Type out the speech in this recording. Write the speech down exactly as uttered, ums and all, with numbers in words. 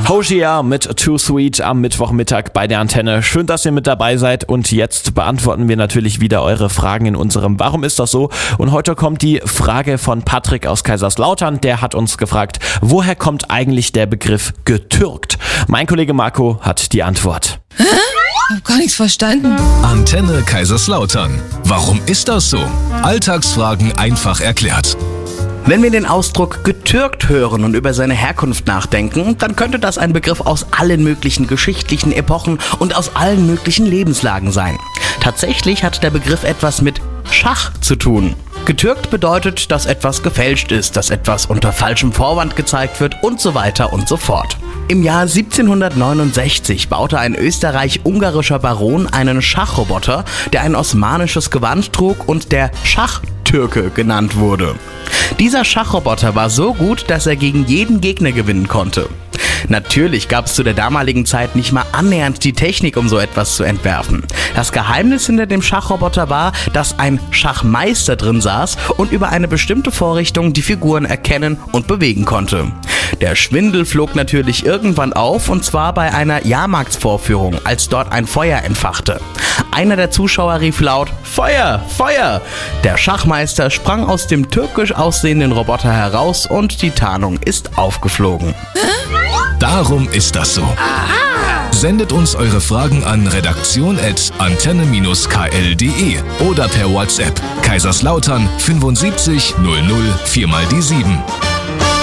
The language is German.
Hosea mit Too Sweet am Mittwochmittag bei der Antenne. Schön, dass ihr mit dabei seid und jetzt beantworten wir natürlich wieder eure Fragen in unserem Warum ist das so? Und heute kommt die Frage von Patrick aus Kaiserslautern. Der hat uns gefragt, woher kommt eigentlich der Begriff getürkt? Mein Kollege Marco hat die Antwort. Hä? Ich hab gar nichts verstanden. Antenne Kaiserslautern. Warum ist das so? Alltagsfragen einfach erklärt. Wenn wir den Ausdruck getürkt hören und über seine Herkunft nachdenken, dann könnte das ein Begriff aus allen möglichen geschichtlichen Epochen und aus allen möglichen Lebenslagen sein. Tatsächlich hat der Begriff etwas mit Schach zu tun. Getürkt bedeutet, dass etwas gefälscht ist, dass etwas unter falschem Vorwand gezeigt wird und so weiter und so fort. Im Jahr siebzehnhundertneunundsechzig baute ein österreich-ungarischer Baron einen Schachroboter, der ein osmanisches Gewand trug und der Schachtürke genannt wurde. Dieser Schachroboter war so gut, dass er gegen jeden Gegner gewinnen konnte. Natürlich gab es zu der damaligen Zeit nicht mal annähernd die Technik, um so etwas zu entwerfen. Das Geheimnis hinter dem Schachroboter war, dass ein Schachmeister drin saß und über eine bestimmte Vorrichtung die Figuren erkennen und bewegen konnte. Der Schwindel flog natürlich irgendwann auf, und zwar bei einer Jahrmarktsvorführung, als dort ein Feuer entfachte. Einer der Zuschauer rief laut: Feuer! Feuer! Der Schachmeister sprang aus dem türkisch aussehenden Roboter heraus und die Tarnung ist aufgeflogen. Darum ist das so. Aha. Sendet uns eure Fragen an redaktion at antenne k l punkt d e oder per WhatsApp Kaiserslautern fünfundsiebzig null null vier mal die sieben.